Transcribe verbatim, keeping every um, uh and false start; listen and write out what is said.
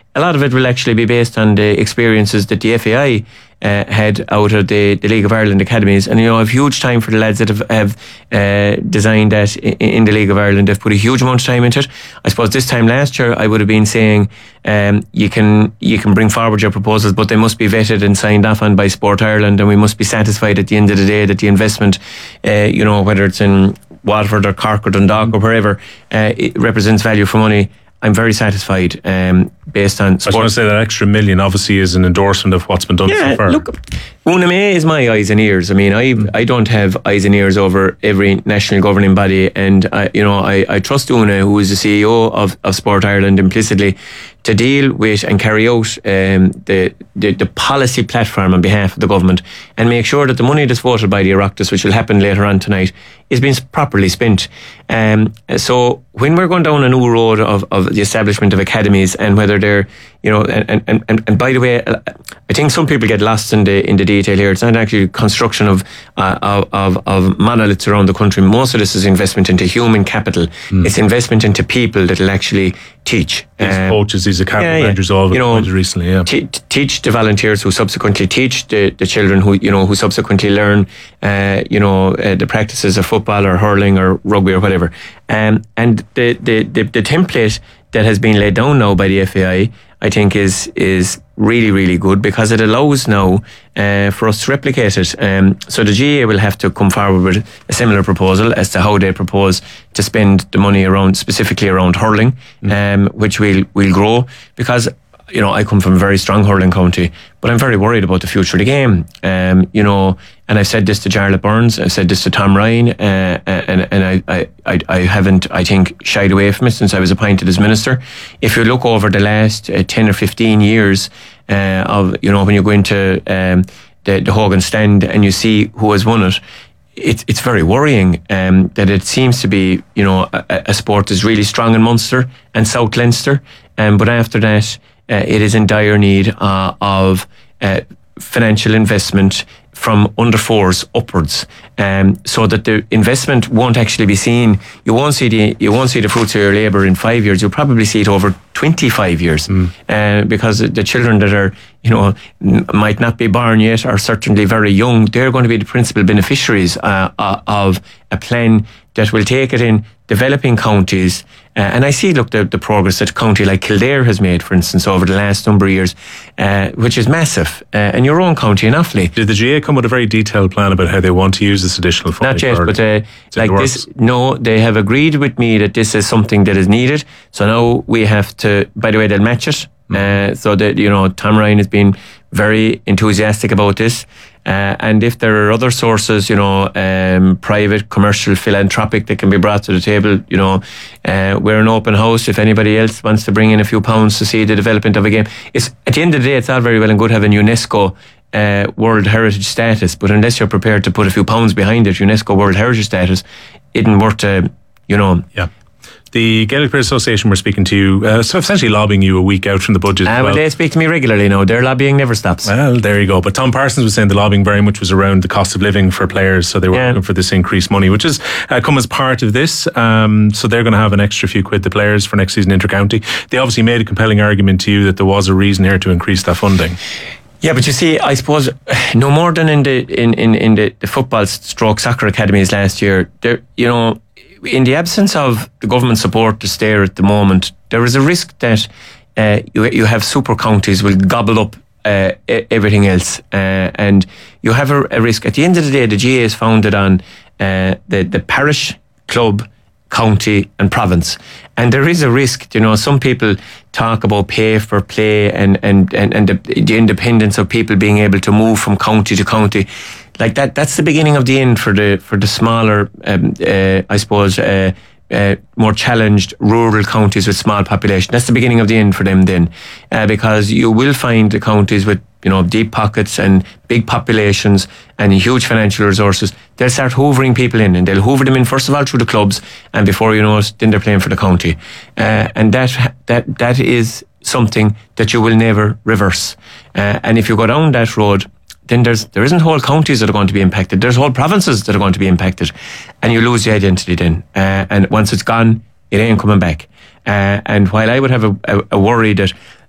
a lot of it will actually be based on the experiences that the F A I uh, had out of the, the League of Ireland academies. And, you know, I have huge time for the lads that have, have uh, designed that in, in the League of Ireland. They've put a huge amount of time into it. I suppose this time last year I would have been saying um, you can you can bring forward your proposals, but they must be vetted and signed off on by Sport Ireland, and we must be satisfied at the end of the day that the investment, uh, you know, whether it's in Waterford or Cork or Dundalk or wherever, uh, it represents value for money. I'm very satisfied um, based on sport. I was going to say that extra million obviously is an endorsement of what's been done yeah, so far. Look, Una May is my eyes and ears. I mean, I mm. I don't have eyes and ears over every national governing body, and I, you know, I, I trust Una, who is the C E O of, of Sport Ireland, implicitly to deal with and carry out um, the, the the policy platform on behalf of the government, and make sure that the money that's voted by the Oireachtas, which will happen later on tonight, is being properly spent. Um, so when we're going down a new road of, of the establishment of academies, and whether they're, you know, and, and, and, and by the way, I think some people get lost in the in the detail here. It's not actually construction of uh, of of monoliths around the country. Most of this is investment into human capital. Mm. It's investment into people that will actually teach. These um, coaches, these academy yeah, yeah. managers, all of you know, recently, yeah. T- teach the volunteers who subsequently teach the, the children who you know who subsequently learn, uh, you know, uh, the practices of football or hurling or rugby or whatever. Um, and the, the the the template that has been laid down now by the F A I, I think is is really, really good, because it allows now uh, for us to replicate it. Um, so the G A A will have to come forward with a similar proposal as to how they propose to spend the money around, specifically around hurling, mm. um, which we'll, we'll grow, because, you know, I come from a very strong hurling county, but I'm very worried about the future of the game. Um, you know, and I've said this to Jarlath Burns, I've said this to Tom Ryan, uh, and and I, I, I haven't, I think, shied away from it since I was appointed as minister. If you look over the last uh, ten or fifteen years uh, of, you know, when you go into um, the, the Hogan stand and you see who has won it, it's it's very worrying um, that it seems to be, you know, a, a sport that's really strong in Munster and South Leinster, um, but after that, uh, it is in dire need uh, of uh, financial investment from under fours upwards, um, so that the investment won't actually be seen. You won't see the you won't see the fruits of your labour in five years. You'll probably see it over twenty-five years, mm. uh, because the children that are, you know, n- might not be born yet, are certainly very young. They're going to be the principal beneficiaries uh, uh, of a plan that will take it in developing counties. Uh, and I see, look, the, the progress that a county like Kildare has made, for instance, over the last number of years, uh, which is massive. Uh, and your own county in Offaly. Did the G A A come with a very detailed plan about how they want to use this additional funding? Not yet, but uh, like this, no, they have agreed with me that this is something that is needed. So now we have to, by the way, they'll match it. Mm. Uh, so that, you know, Tom Ryan has been very enthusiastic about this. Uh, and if there are other sources, you know, um, private, commercial, philanthropic, that can be brought to the table, you know, uh, we're an open house. If anybody else wants to bring in a few pounds to see the development of a game, it's, at the end of the day, it's all very well and good having UNESCO uh, World Heritage status, but unless you're prepared to put a few pounds behind it, UNESCO World Heritage status isn't worth, uh, you know. Yeah. The Gaelic Players Association were speaking to you, uh, so essentially lobbying you a week out from the budget. Uh, well. well, they speak to me regularly now. Their lobbying never stops. Well, there you go. But Tom Parsons was saying the lobbying very much was around the cost of living for players, so they were yeah. looking for this increased money, which has uh, come as part of this. Um, so they're going to have an extra few quid, the players, for next season inter-county. They obviously made a compelling argument to you that there was a reason here to increase that funding. Yeah, but you see, I suppose no more than in the in, in, in the, the football stroke soccer academies last year, there, you know, in the absence of the government support that's there at the moment, there is a risk that uh, you you have super counties will gobble up uh, everything else, uh, and you have a, a risk. At the end of the day, the G A A is founded on uh, the the parish, club, county and province, and there is a risk. You know, some people talk about pay for play and and and, and the, the independence of people being able to move from county to county. Like that, that's the beginning of the end for the for the smaller, um, uh, I suppose, uh, uh, more challenged rural counties with small population. That's the beginning of the end for them then, uh, because you will find the counties with, you know, deep pockets and big populations and huge financial resources. They'll start hoovering people in, and they'll hoover them in first of all through the clubs, and before you know it, then they're playing for the county, uh, and that that that is something that you will never reverse. Uh, and if you go down that road, then there's there isn't whole counties that are going to be impacted. There's whole provinces that are going to be impacted, and you lose the identity then. Uh, and once it's gone, it ain't coming back. Uh, and while I would have a, a, a worry that